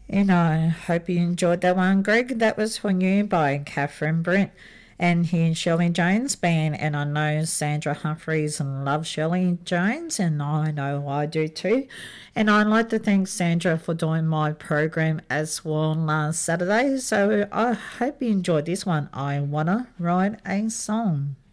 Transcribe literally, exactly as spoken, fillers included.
And I hope you enjoyed that one, Greg. That was for you by Catherine Brent. And here's Shirley Jones Band. And I know Sandra Humphreys loves Shirley Jones, and I know I do too. And I'd like to thank Sandra for doing my program as well last Saturday. So I hope you enjoyed this one. I Wanna Write a Song.